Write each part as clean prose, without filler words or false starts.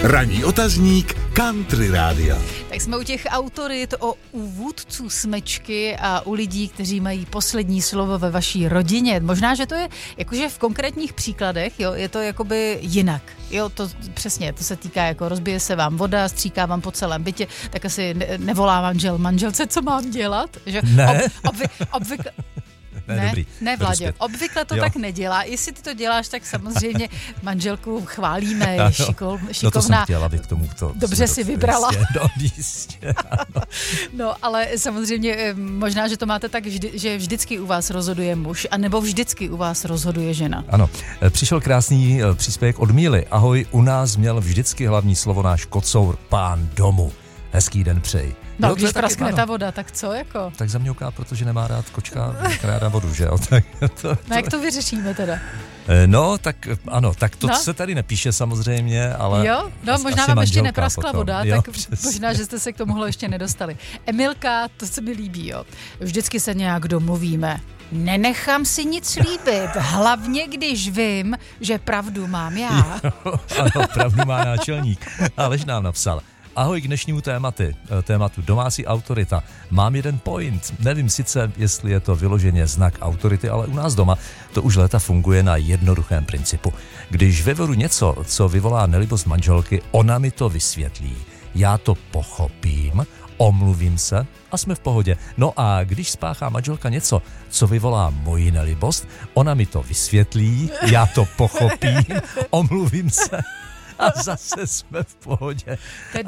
Ranní otazník Country Rádia. Tak jsme u těch autorit, u vůdců smečky a u lidí, kteří mají poslední slovo ve vaší rodině. Možná, že to je jakože v konkrétních příkladech, jo, je to jakoby jinak. Jo, to přesně, to se týká jako rozbije se vám voda, stříká vám po celém bytě, tak asi nevolá manželce, co mám dělat? Že Ne. Obvykle... Dobrý. Ne, Vláďo, obvykle to tak nedělá. Jestli ty to děláš, tak samozřejmě manželku chválíme, je šikovná. No to jsem chtěla, aby k tomu to... Dobře si vybrala. Jistě, No, ale samozřejmě možná, že to máte tak, že vždycky u vás rozhoduje muž, anebo vždycky u vás rozhoduje žena. Ano, přišel krásný příspěvek od Míly. Ahoj, u nás měl vždycky hlavní slovo náš kocour, pán domu. Hezký den přeji. No, když praskne ta voda, tak co jako? Tak zamňouká, protože nemá rád kočka, ráda vodu, že jo? Tak no jak to vyřešíme teda? No, tak ano, tak to se tady nepíše samozřejmě, ale... Jo, no možná vám ještě nepraskla potom. voda, jo, tak přesně. možná, že jste se k tomuhle ještě nedostali. Emilka, to se mi líbí, jo. Vždycky se nějak domluvíme. Nenechám si nic líbit, hlavně když vím, že pravdu mám já. Ano, pravdu má náčelník. Aleš nám napsal. Ahoj k dnešnímu tématu domácí autorita. Mám jeden point. Nevím sice, jestli je to vyloženě znak autority, ale u nás doma to už léta funguje na jednoduchém principu. Když vyvedu něco, co vyvolá nelibost manželky, ona mi to vysvětlí. Já to pochopím, omluvím se a jsme v pohodě. No a když spáchá manželka něco, co vyvolá moji nelibost, ona mi to vysvětlí, já to pochopím, omluvím se. A zase jsme v pohodě.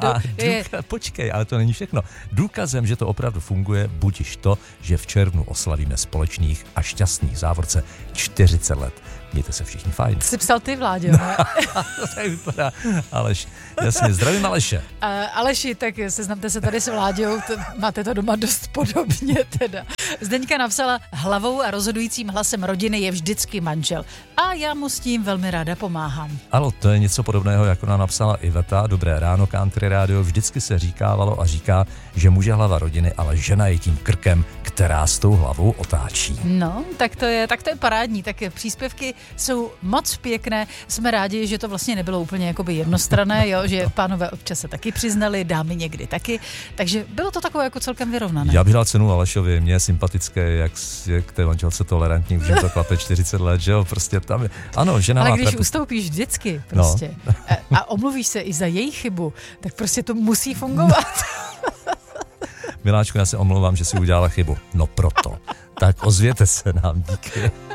Počkej, ale to není všechno. Důkazem, že to opravdu funguje, budiž to, že v červnu oslavíme společných a šťastných závorce 40 let. Mějte se všichni fajn. Jsi psal ty, Vláďo, ne? To tak vypadá. Aleš, jasně, zdravím Aleše. Aleši, tak seznamte se tady s Vláďou, máte to doma dost podobně teda. Zdeňka napsala, hlavou a rozhodujícím hlasem rodiny je vždycky manžel. A já mu s tím velmi ráda pomáhám. Ano, to je něco podobného, jako nám napsala Iveta. Dobré ráno, Country Radio. Vždycky se říkávalo a říká, že muž je hlava rodiny, ale žena je tím krkem, která s tou hlavou otáčí. No, tak to je parádní. Tak příspěvky jsou moc pěkné. Jsme rádi, že to vlastně nebylo úplně jakoby jednostranné, jo, že pánové občas se taky přiznali, dámy někdy taky. Takže bylo to takové jako celkem vyrovnané. Já bych dal cenu Alešovi, mně je sympatické, jak k té manželce tolerantní, už jim to klape 40 let, že jo, prostě tam je. Ano, žena ale má když ustoupíš vždycky prostě a omluvíš se i za její chybu, tak prostě to musí fungovat. Miláčku, já se omlouvám, že si udělala chybu. No proto. Tak ozvěte se nám, díky.